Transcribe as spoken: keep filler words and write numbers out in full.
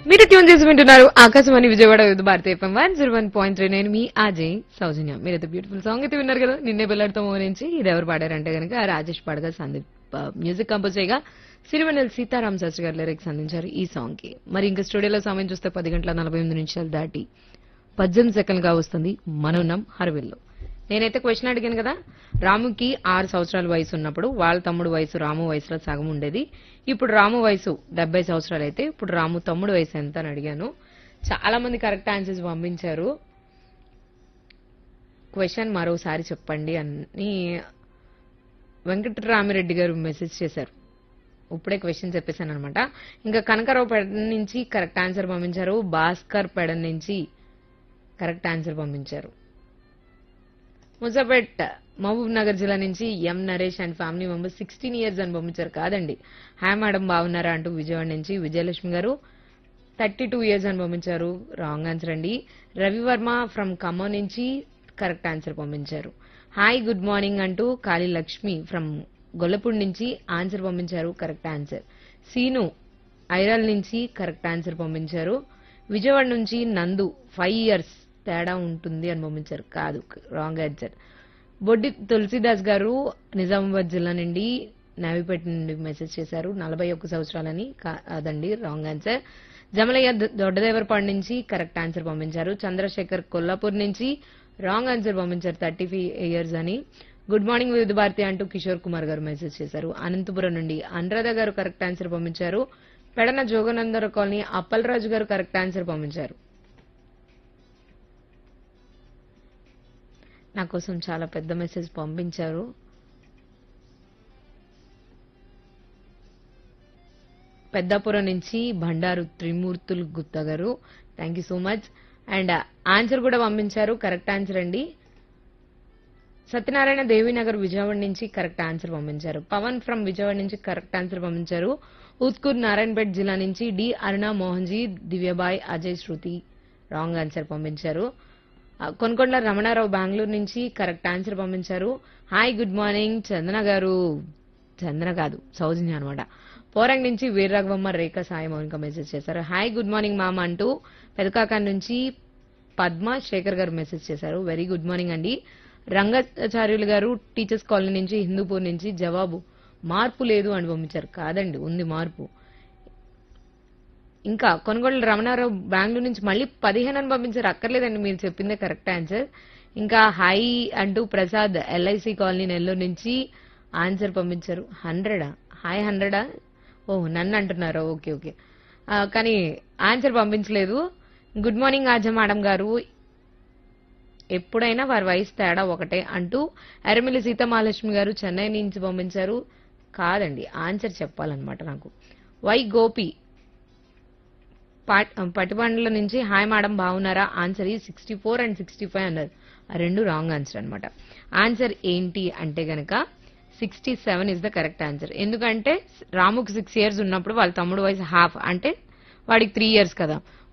మీరు ట్యూన్ చేసి వింటున్నారు ఆకాశవాణి విజయవాడ వివిధ Bharati FM one zero one point three. నేను మీ అజయ్ సౌజన్య. మీరైతే బ్యూటిఫుల్ సాంగ్ అయితే విన్నారు కదా, నిన్నే బెల్లాడుతో నుంచి. ఇది ఎవరు పాడారంటే కనుక రాజేష్ పాడగా సందీప్ మ్యూజిక్ కంపోజ్ చేయగా సిరివెన్నెల సీతారాం శాస్త్రి గారు లిరిక్స్ అందించారు ఈ సాంగ్ కి. మరి ఇంకా స్టూడియోలో సమయం చూస్తే పది గంటల నలభై ఎనిమిది నిమిషాలు దాటి పద్దెనిమిది సెకండ్ గా వస్తుంది. మనోనం హర్విల్లో. నేనైతే క్వశ్చన్ అడిగాను కదా, రాముకి ఆరు సంవత్సరాల వయసు ఉన్నప్పుడు వాళ్ళ తమ్ముడు వయసు రాము వయసులో సగం ఉండేది. ఇప్పుడు రాము వయసు డెబ్బై సంవత్సరాలు అయితే ఇప్పుడు రాము తమ్ముడు వయసు ఎంత అని అడిగాను. చాలా మంది కరెక్ట్ ఆన్సర్స్ పంపించారు. క్వశ్చన్ మరోసారి చెప్పండి అని వెంకటరామిరెడ్డి గారు మెసేజ్ చేశారు. ఇప్పుడే క్వశ్చన్ చెప్పేశాను అనమాట. ఇంకా కనకరావు పెడ నుంచి కరెక్ట్ ఆన్సర్ పంపించారు. భాస్కర్ పెడ నుంచి కరెక్ట్ ఆన్సర్ పంపించారు. ముసాపేట్ మహబూబ్ నగర్ జిల్లా నుంచి ఎం Naresh and family members sixteen years అని పంపించారు. కాదండి, హాయ్ మేడం బాగున్నారా అంటూ విజయవాడ నుంచి విజయలక్ష్మి గారు థర్టీ టూ ఇయర్స్ అని పంపించారు. రాంగ్ ఆన్సర్ అండి. రవివర్మ ఫ్రమ్ ఖమ్మం నుంచి కరెక్ట్ ఆన్సర్ పంపించారు. హాయ్ గుడ్ మార్నింగ్ అంటూ కాళీ లక్ష్మి ఫ్రమ్ గొల్లపూడి నుంచి ఆన్సర్ పంపించారు. Correct answer. సీను ఐరాల్ నుంచి కరెక్ట్ ఆన్సర్ పంపించారు. విజయవాడ నుంచి నందు ఫైవ్ ఇయర్స్ తేడా ఉంటుంది అని పంపించారు. కాదు, రాంగ్ ఆన్సర్. బొడ్డి తులసిదాస్ గారు నిజామాబాద్ జిల్లా నుండి నావిపేట నుండి మెసేజ్ చేశారు. నలభై ఒక్క సంవత్సరాలని. కాదండి, రాంగ్ ఆన్సర్. జమలయ్య దొడ్డదేవరపాడు నుంచి కరెక్ట్ ఆన్సర్ పంపించారు. చంద్రశేఖర్ కొల్లాపూర్ నుంచి రాంగ్ ఆన్సర్ పంపించారు. థర్టీ ఫైవ్ ఇయర్స్ అని. గుడ్ మార్నింగ్ వివిధ భారతి అంటూ కిషోర్ కుమార్ గారు మెసేజ్ చేశారు. అనంతపురం నుండి అనురాధ గారు కరెక్ట్ ఆన్సర్ పంపించారు. పెడన జోగనందర కాలనీ అప్పలరాజు గారు కరెక్ట్ ఆన్సర్ పంపించారు. నా కోసం చాలా పెద్ద మెసేజ్ పంపించారు. పెద్దాపురం నుంచి బండారు త్రిమూర్తులు గుప్తా గారు, thank you so much. And answer కూడా పంపించారు. కరెక్ట్ ఆన్సర్ అండి. సత్యనారాయణ దేవీనగర్ విజయవాడ నుంచి కరెక్ట్ ఆన్సర్ పంపించారు. పవన్ ఫ్రమ్ విజయవాడ నుంచి కరెక్ట్ ఆన్సర్ పంపించారు. ఉత్కూర్ నారాయణపేట జిల్లా నుంచి డి అరుణ మోహన్జీ దివ్యబాయ్ అజయ్ శృతి రాంగ్ ఆన్సర్ పంపించారు. కొనకొండ రమణారావు బెంగళూరు నుంచి కరెక్ట్ ఆన్సర్ పంపించారు. హాయ్ గుడ్ మార్నింగ్ చందన గారు. చందన కాదు, సౌజన్య అనమాట. పోరంగ్ నుంచి వీరరాఘవమ్మ రేఖ సాయి మౌనిక మెసేజ్ చేశారు. హాయ్ గుడ్ మార్నింగ్ మామ అంటూ పెదకాక నుంచి పద్మ శేఖర్ గారు మెసేజ్ చేశారు. వెరీ గుడ్ మార్నింగ్ అండి. రంగాచార్యులు గారు టీచర్స్ కాలనీ నుంచి హిందూపూర్ నుంచి జవాబు మార్పు లేదు అని పంపించారు. కాదండి, ఉంది మార్పు. ఇంకా కొనుగోలు రమణారావు బెంగళూరు నుంచి మళ్ళీ పదిహేను అని పంపించారు. అక్కర్లేదండి, మీరు చెప్పిందే కరెక్ట్ ఆన్సర్. ఇంకా హై అంటూ ప్రసాద్ ఎల్ఐసి కాలనీ నెల్లూరు నుంచి ఆన్సర్ పంపించారు. హండ్రెడా? హాయ్ హండ్రెడా? ఓహ్, నన్ను అంటున్నారు. ఓకే ఓకే, కానీ ఆన్సర్ పంపించలేదు. గుడ్ మార్నింగ్ ఆజా మేడం గారు, ఎప్పుడైనా వారి వయసు తేడా ఒకటే అంటూ ఎర్రమిల్లి సీతామహాలక్ష్మి గారు చెన్నై నుంచి పంపించారు. కాదండి, ఆన్సర్ చెప్పాలన్నమాట నాకు. వై గోపి పటిబండ్ల నుంచి హాయ్ మేడం బాగున్నారా, ఆన్సర్ ఈ sixty four and sixty five అన్నారు. ఆ రెండు రాంగ్ ఆన్సర్ అనమాట. ఆన్సర్ ఏంటి అంటే గనక sixty seven is the correct answer. ఎందుకంటే రాముకి సిక్స్ ఇయర్స్ ఉన్నప్పుడు వాళ్ళ తమ్ముడు వయసు హాఫ్, అంటే వాడికి త్రీ ఇయర్స్ కదా.